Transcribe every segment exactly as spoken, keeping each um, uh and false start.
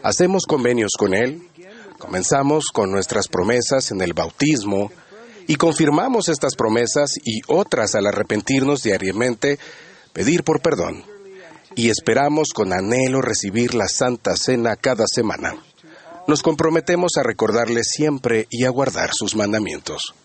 Hacemos convenios con Él, comenzamos con nuestras promesas en el bautismo y confirmamos estas promesas y otras al arrepentirnos diariamente, pedir por perdón, y esperamos con anhelo recibir la Santa Cena cada semana. Nos comprometemos a recordarle siempre y a guardar sus mandamientos.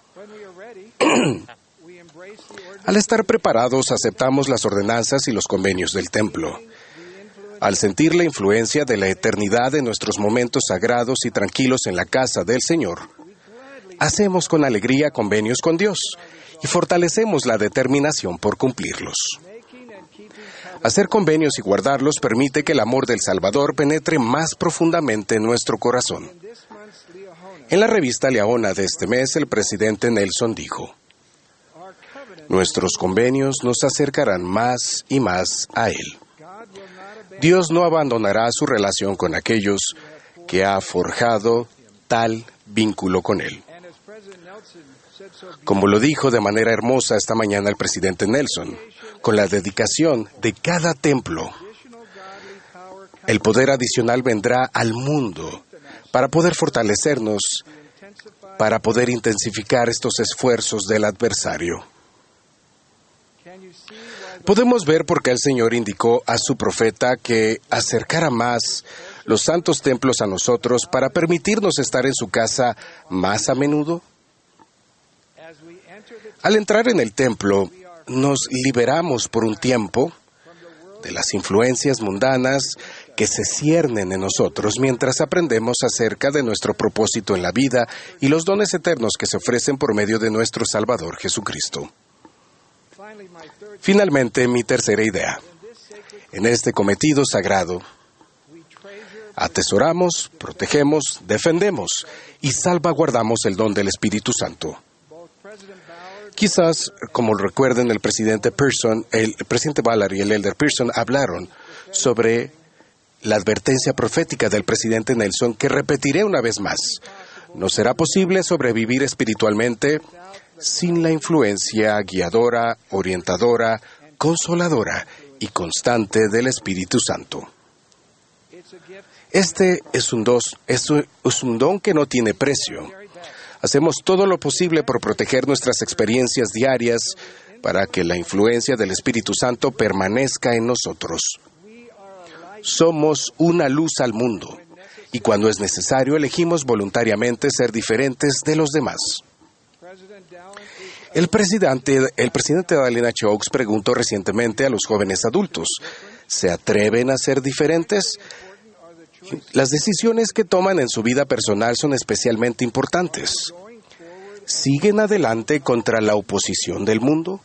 Al estar preparados, aceptamos las ordenanzas y los convenios del templo. Al sentir la influencia de la eternidad en nuestros momentos sagrados y tranquilos en la casa del Señor, hacemos con alegría convenios con Dios y fortalecemos la determinación por cumplirlos. Hacer convenios y guardarlos permite que el amor del Salvador penetre más profundamente en nuestro corazón. En la revista Leona de este mes, el presidente Nelson dijo: nuestros convenios nos acercarán más y más a Él. Dios no abandonará su relación con aquellos que ha forjado tal vínculo con Él. Como lo dijo de manera hermosa esta mañana el presidente Nelson, con la dedicación de cada templo, el poder adicional vendrá al mundo para poder fortalecernos, para poder intensificar estos esfuerzos del adversario. Podemos ver por qué el Señor indicó a su profeta que acercara más los santos templos a nosotros para permitirnos estar en su casa más a menudo. Al entrar en el templo, nos liberamos por un tiempo de las influencias mundanas que se ciernen en nosotros mientras aprendemos acerca de nuestro propósito en la vida y los dones eternos que se ofrecen por medio de nuestro Salvador Jesucristo. Finalmente, mi tercera idea. En este cometido sagrado, atesoramos, protegemos, defendemos y salvaguardamos el don del Espíritu Santo. Quizás, como recuerden, el presidente Pearson, el presidente Ballard y el elder Pearson hablaron sobre la advertencia profética del presidente Nelson, que repetiré una vez más. No será posible sobrevivir espiritualmente sin la influencia guiadora, orientadora, consoladora y constante del Espíritu Santo. Este es un, dos, es un, es un don que no tiene precio. Hacemos todo lo posible por proteger nuestras experiencias diarias para que la influencia del Espíritu Santo permanezca en nosotros. Somos una luz al mundo y cuando es necesario elegimos voluntariamente ser diferentes de los demás. El presidente, el presidente Dallin H. Oaks preguntó recientemente a los jóvenes adultos: ¿se atreven a ser diferentes? Las decisiones que toman en su vida personal son especialmente importantes. ¿Siguen adelante contra la oposición del mundo?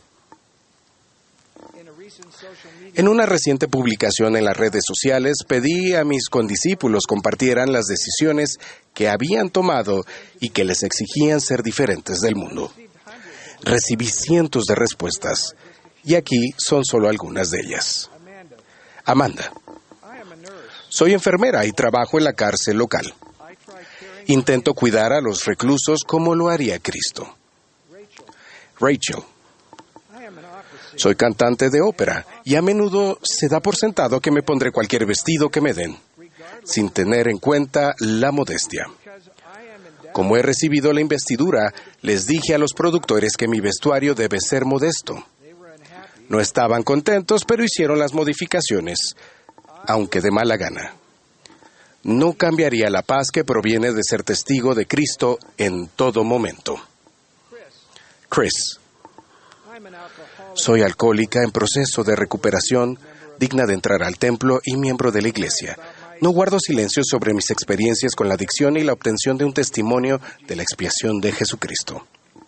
En una reciente publicación en las redes sociales, pedí a mis condiscípulos compartieran las decisiones que habían tomado y que les exigían ser diferentes del mundo. Recibí cientos de respuestas, y aquí son solo algunas de ellas. Amanda: soy enfermera y trabajo en la cárcel local. Intento cuidar a los reclusos como lo haría Cristo. Rachel: soy cantante de ópera y a menudo se da por sentado que me pondré cualquier vestido que me den, sin tener en cuenta la modestia. Como he recibido la investidura, les dije a los productores que mi vestuario debe ser modesto. No estaban contentos, pero hicieron las modificaciones, aunque de mala gana. No cambiaría la paz que proviene de ser testigo de Cristo en todo momento. Chris: soy alcohólica en proceso de recuperación, digna de entrar al templo y miembro de la iglesia. No guardo silencio sobre mis experiencias con la adicción y la obtención de un testimonio de la expiación de Jesucristo.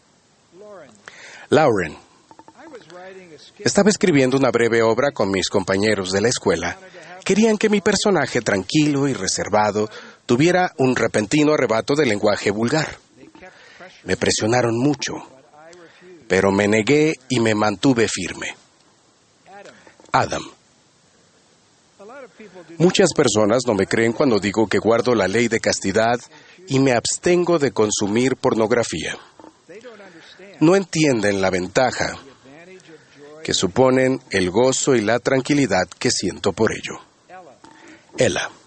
Lauren: estaba escribiendo una breve obra con mis compañeros de la escuela. Querían que mi personaje tranquilo y reservado tuviera un repentino arrebato de lenguaje vulgar. Me presionaron mucho, pero me negué y me mantuve firme. Adam: muchas personas no me creen cuando digo que guardo la ley de castidad y me abstengo de consumir pornografía. No entienden la ventaja que suponen el gozo y la tranquilidad que siento por ello. Ella: